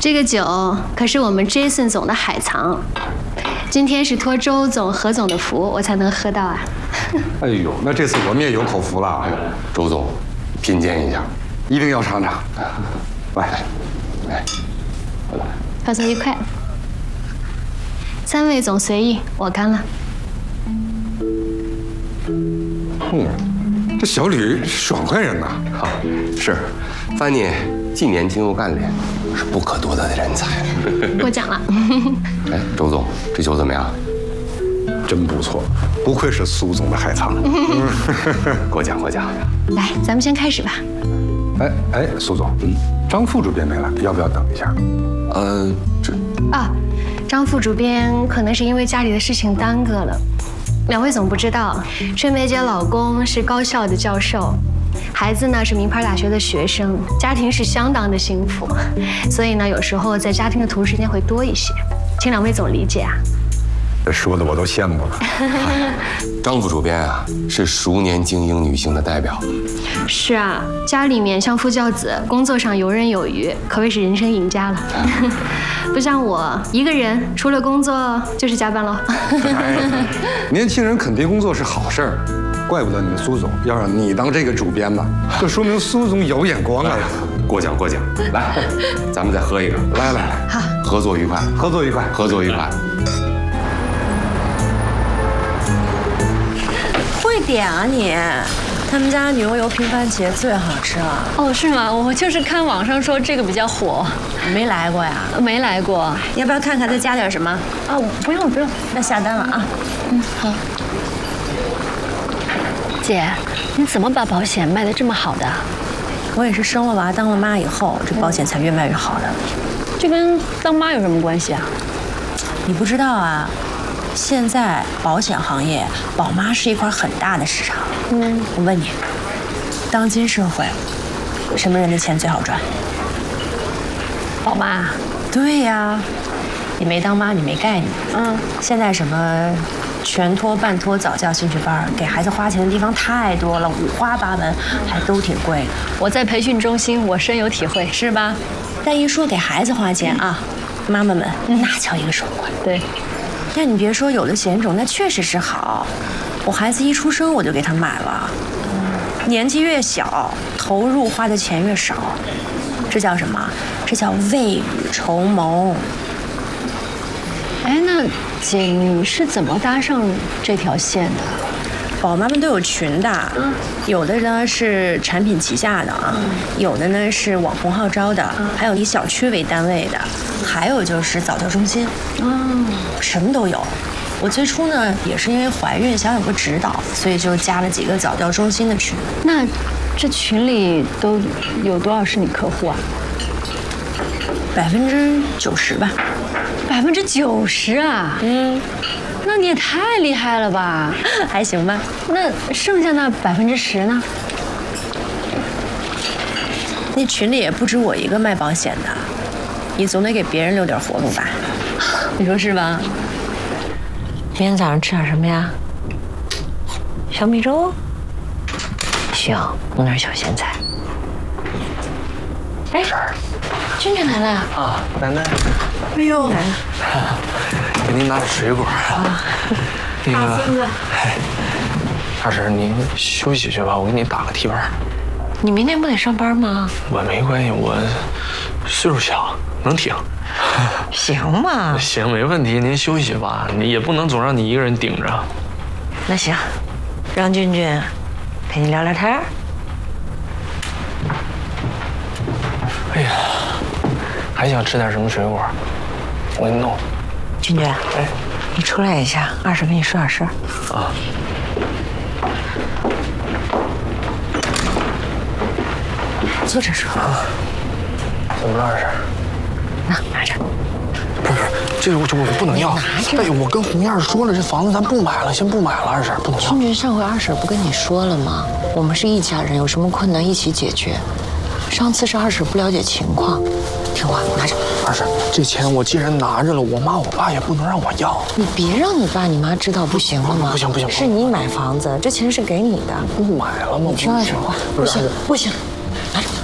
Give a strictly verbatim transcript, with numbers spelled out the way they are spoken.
这个酒可是我们 Jason 总的海藏，今天是托周总、何总的福，我才能喝到啊。 哎呦，那这次我们也有口福了啊！ 周总，品鉴一下， 一定要尝尝。来，来， 合作愉快。三位总随意，我干了。 嗯，这小吕爽快人呐。 好，是，范妮既年轻又干练，是不可多得的人才。 过奖了。 哎，周总，这酒怎么样？ 真不错，不愧是苏总的海藏。 过奖过奖。 来，咱们先开始吧。 哎哎，苏总，嗯，张副主编没来，要不要等一下？ 呃，这啊，张副主编可能是因为家里的事情耽搁了。两位总不知道，春梅姐老公是高校的教授，孩子呢是名牌大学的学生，家庭是相当的幸福，所以呢有时候在家庭的投入时间会多一些，请两位总理解啊。 这说的我都羡慕了。 张副主编啊，是熟年精英女性的代表。 是啊，家里面相夫教子，工作上游刃有余，可谓是人生赢家了。不像我一个人，除了工作就是加班喽。 年轻人肯定工作是好事儿，怪不得你们苏总要让你当这个主编呢，这说明苏总有眼光啊！ 过奖过奖，来，咱们再喝一个。 来来来， 好， 合作愉快， 合作愉快， 合作愉快。 会点啊你？他们家牛油拼番茄最好吃了。 哦，是吗？我就是看网上说这个比较火， 没来过呀？ 没来过。 要不要看看再加点什么？ 啊，不用不用， 那下单了啊。 嗯，好。姐，你怎么把保险卖得这么好的？ 我也是生了娃当了妈以后，这保险才越卖越好的。 这跟当妈有什么关系啊？ 你不知道啊？现在保险行业，宝妈是一块很大的市场。嗯，我问你，当今社会，什么人的钱最好赚？ 宝妈。 对呀，你没当妈，你没概念。嗯，现在什么全托、半托、早教、兴趣班，给孩子花钱的地方太多了，五花八门，还都挺贵的。 我在培训中心，我深有体会， 是吧？但一说给孩子花钱啊，妈妈们那叫一个爽快。 对。 但你别说，有的险种那确实是好，我孩子一出生我就给他买了。年纪越小，投入花的钱越少，这叫什么？这叫未雨绸缪。 哎，那姐你是怎么搭上这条线的？ 宝妈们都有群的，有的呢是产品旗下的啊，有的呢是网红号召的，还有以小区为单位的，还有就是早教中心，嗯，什么都有。我最初呢也是因为怀孕想有个指导，所以就加了几个早教中心的群。 那这群里都有多少是你客户啊？ 百分之九十吧。 百分之九十啊？嗯。那你也太厉害了吧？ 还行吧。 那剩下那百分之十呢？ 那群里也不止我一个卖保险的，你总得给别人留点活路吧？你说是吧？明天早上吃点什么呀？小米粥？行，弄点小咸菜。哎，君君来了啊，奶奶。 哎呦， 来了。给您拿点水果啊。那个，哎，二婶，您休息去吧，我给你打个替班。 你明天不得上班吗？ 我没关系，我岁数小，能挺。 行嘛。 行，没问题，您休息吧，你也不能总让你一个人顶着。 那行，让俊俊陪你聊聊天。 哎呀，还想吃点什么水果？我给你弄。 俊俊，哎，你出来一下，二婶跟你说点事儿。啊。坐着说。啊。 怎么了，二婶？ 那拿着。 不是，这个我我不能要。拿着。哎呦，我跟红燕说了，这房子咱不买了，先不买了，二婶不能要。 俊俊，上回二婶不跟你说了吗？我们是一家人，有什么困难一起解决。上次是二婶不了解情况，听话，拿着。 二婶，这钱我既然拿着了，我妈我爸也不能让我要。 你别让你爸你妈知道不行了吗？ 不行不行， 是你买房子，这钱是给你的。 不买了吗？ 你听二婶话，不行不行，拿着。